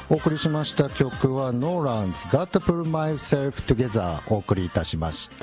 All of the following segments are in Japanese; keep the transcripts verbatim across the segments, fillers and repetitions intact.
お送りしました曲はノーランズ Gotta Pull Myself Together お送りいたしました。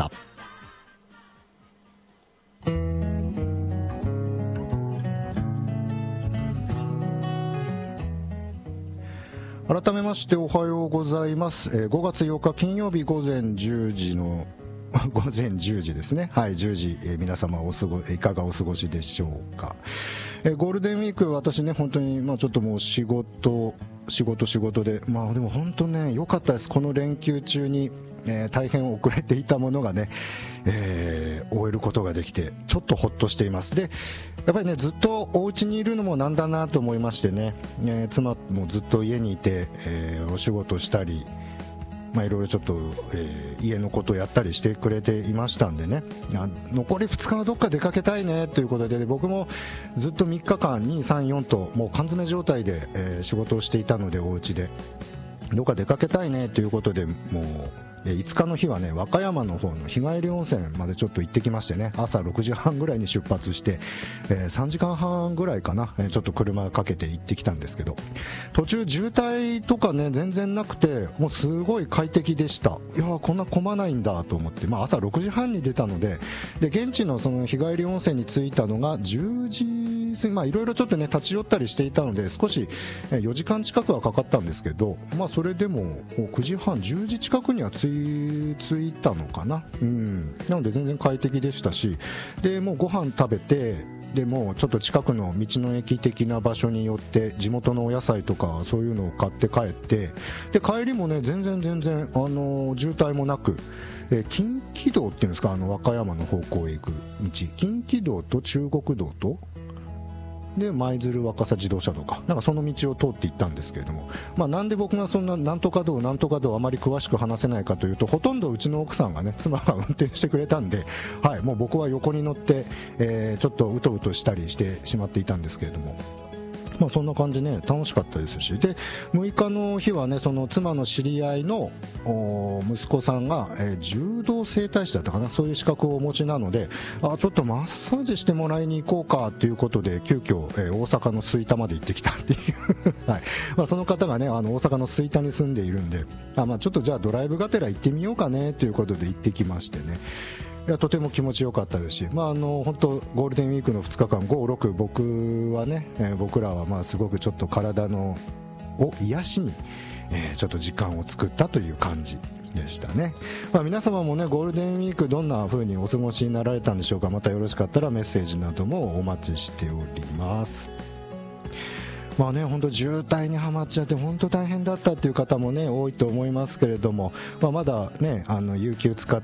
改めましておはようございます。えー、ごがつようか金曜日午前じゅうじの午前じゅうじですね。はい、じゅうじ、えー、皆様お過ごいかがお過ごしでしょうか。えー、ゴールデンウィーク私ね本当にまあちょっともう仕事仕事仕事でまあでも本当ね良かったです。この連休中に、えー、大変遅れていたものがね、えー、終えることができてちょっとほっとしています。でやっぱりねずっとお家にいるのもなんだなと思いましてね、えー、妻もずっと家にいて、えー、お仕事したりまあいろいろちょっと、えー、家のことをやったりしてくれていましたんでね、残りふつかはどっか出かけたいねということで、僕もずっとみっかかんに、さん、よんともう缶詰状態で、えー、仕事をしていたのでお家でどっか出かけたいねということでもういつかの日はね和歌山の方の日帰り温泉までちょっと行ってきましてね、朝ろくじはんぐらいに出発して、えー、さんじかんはんぐらいかな、えー、ちょっと車かけて行ってきたんですけど、途中渋滞とかね全然なくてもうすごい快適でした。いやーこんな混まないんだと思って、まあ、朝ろくじはんに出たので、で現地のその日帰り温泉に着いたのがじゅうじ過ぎ、まあいろいろちょっとね立ち寄ったりしていたので少しよじかん近くはかかったんですけど、まあそれでもくじはんじゅうじ近くには着い着いたのかな、うん、なので全然快適でしたし、でもうご飯食べてでもうちょっと近くの道の駅的な場所に寄って地元のお野菜とかそういうのを買って帰って、で帰りもね全然全然あの渋滞もなく、え近畿道っていうんですか、あの和歌山の方向へ行く道、近畿道と中国道とで舞鶴若狭自動車道かなんかその道を通って行ったんですけれども、まあ、なんで僕がそんななんとか道なんとか道あまり詳しく話せないかというと、ほとんどうちの奥さんがね妻が運転してくれたんで、はい、もう僕は横に乗って、えー、ちょっとうとうとしたりしてしまっていたんですけれども、まあ、そんな感じね楽しかったですし、でむいかの日はねその妻の知り合いの息子さんが、えー、柔道整体師だったかな、そういう資格をお持ちなので、あちょっとマッサージしてもらいに行こうかということで急遽、えー、大阪の吹田まで行ってきたっていうはい、まあ、その方がねあの大阪の吹田に住んでいるんで、あ、まあ、ちょっとじゃあドライブがてら行ってみようかねということで行ってきましてね、いやとても気持ちよかったですし、まあ、あの本当ゴールデンウィークのふつかかんご、ろく僕はね、えー、僕らはまあすごくちょっと体のを癒しに、えー、ちょっと時間を作ったという感じでしたね。まあ、皆様もねゴールデンウィークどんな風にお過ごしになられたんでしょうか。またよろしかったらメッセージなどもお待ちしております。まあね、本当渋滞にはまっちゃって本当大変だったっていう方もね多いと思いますけれども、まあ、まだねあの有給使って、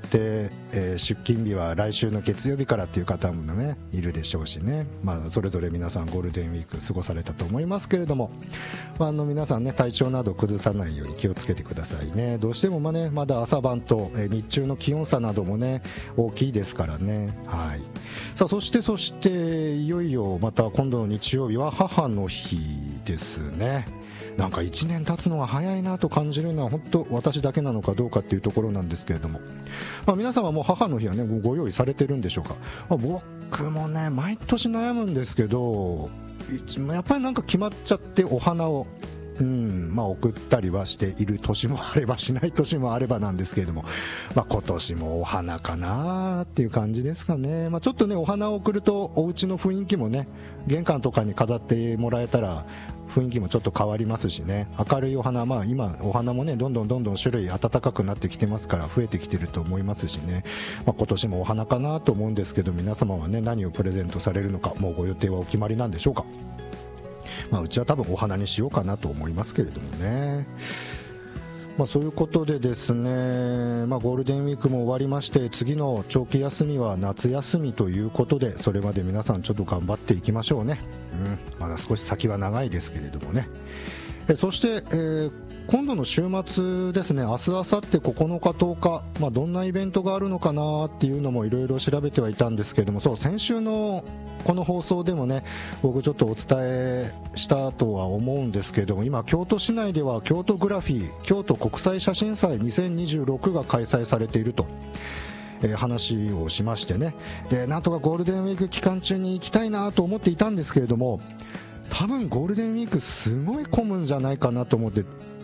えー、出勤日は来週の月曜日からっていう方もねいるでしょうしね、まあ、それぞれ皆さんゴールデンウィーク過ごされたと思いますけれども、まあ、あの皆さんね体調など崩さないように気をつけてくださいね。どうしてもまあ、ね、まだ朝晩と、えー、日中の気温差などもね大きいですからね。はい、さあそしてそしていよいよまた今度の日曜日は母の日ですね。なんかいちねん経つのが早いなと感じるのは本当私だけなのかどうかっていうところなんですけれども、まあ、皆様も母の日はねご用意されてるんでしょうか。まあ、僕もね毎年悩むんですけどやっぱりなんか決まっちゃってお花をうんまあ、送ったりはしている年もあればしない年もあればなんですけれども、まあ、今年もお花かなっていう感じですかね。まあ、ちょっとねお花を送るとお家の雰囲気もね玄関とかに飾ってもらえたら雰囲気もちょっと変わりますしね、明るいお花、まあ今お花もねどんどんどんどん種類暖かくなってきてますから増えてきてると思いますしね、まあ、今年もお花かなと思うんですけど、皆様はね何をプレゼントされるのかもうご予定はお決まりなんでしょうか。まあ、うちは多分お花にしようかなと思いますけれどもね。まあ、そういうことでですね、まあ、ゴールデンウィークも終わりまして次の長期休みは夏休みということで、それまで皆さんちょっと頑張っていきましょうね。うん、まだ少し先は長いですけれどもね。えそして、えー、今度の週末ですね、明日明後日ここのかとおか、まあ、どんなイベントがあるのかなっていうのもいろいろ調べてはいたんですけれども、そう先週のこの放送でもね僕ちょっとお伝えしたとは思うんですけれども、今京都市内では京都グラフィー京都国際写真祭にせんにじゅうろくが開催されているとえー、話をしましてね、でなんとかゴールデンウィーク期間中に行きたいなと思っていたんですけれども、多分ゴールデンウィークすごい混むんじゃないかなと思って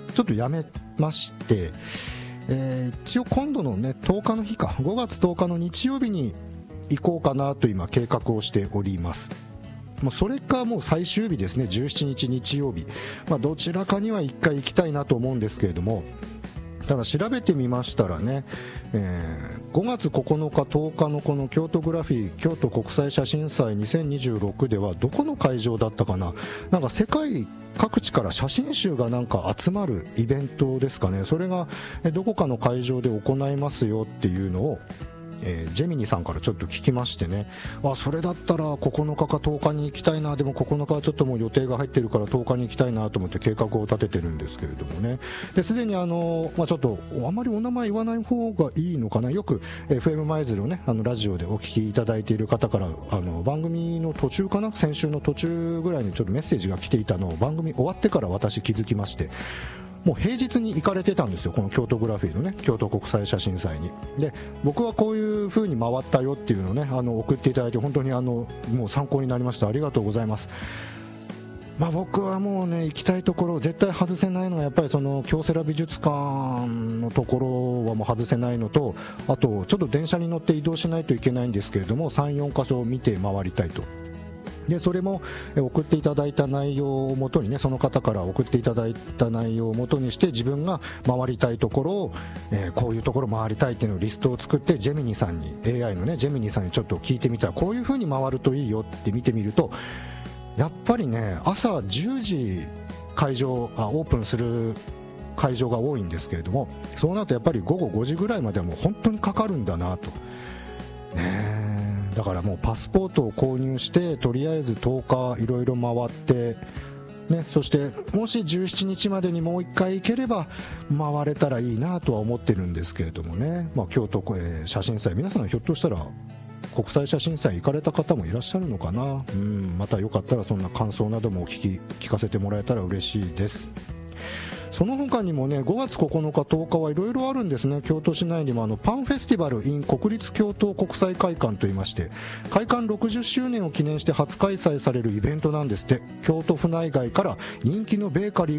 ちょっとやめまして、えー、一応今度のねとおかの日か、ごがつとおかの日曜日に行こうかなと今計画をしております。もうそれかもう最終日ですね、じゅうしちにち日曜日、まあ、どちらかにはいっかい行きたいなと思うんですけれども、ただ調べてみましたらね、えー、ごがつここのかとおかのこの京都グラフィー京都国際写真祭にせんにじゅうろくではどこの会場だったかな、なんか世界各地から写真集がなんか集まるイベントですかね、それがどこかの会場で行いますよっていうのをえー、ジェミニさんからちょっと聞きましてね、あそれだったらここのかかとおかに行きたいな、でもここのかはちょっともう予定が入ってるからとおかに行きたいなと思って計画を立ててるんですけれどもね、ですでにあの、まあ、ちょっとあまりお名前言わない方がいいのかな、よく エフエム 舞鶴をねあのラジオでお聞きいただいている方からあの番組の途中かな、先週の途中ぐらいにちょっとメッセージが来ていたのを番組終わってから私気づきまして、もう平日に行かれてたんですよ、この京都グラフィーのね京都国際写真祭に。で僕はこういう風に回ったよっていうのをねあの送っていただいて本当にあのもう参考になりました、ありがとうございます。まあ、僕はもうね行きたいところ絶対外せないのはやっぱりその京セラ美術館のところはもう外せないのと、あとちょっと電車に乗って移動しないといけないんですけれども さん,よん 箇所見て回りたいと。でそれも送っていただいた内容をもとにね、その方から送っていただいた内容をもとにして自分が回りたいところを、えー、こういうところ回りたいっていうのをリストを作ってジェミニさんに エーアイ のねジェミニさんにちょっと聞いてみたら、こういう風に回るといいよって見てみると、やっぱりね朝じゅうじ会場あオープンする会場が多いんですけれども、そうなるとやっぱりごごごじぐらいまではもう本当にかかるんだなとね。だからもうパスポートを購入してとりあえずとおかいろいろ回って、ね、そしてもしじゅうしちにちまでにもういっかい行ければ回れたらいいなとは思ってるんですけれどもね、まあ、京都、えー、写真祭、皆さんひょっとしたら国際写真祭行かれた方もいらっしゃるのかな、うん、またよかったらそんな感想などもお聞き聞かせてもらえたら嬉しいです。その他にもねごがつここのかとおかはいろいろあるんですね。京都市内にもあのパンフェスティバル in 国立京都国際会館といいまして、開館ろくじゅっしゅうねんを記念して初開催されるイベントなんですって。京都府内外から人気のベーカリー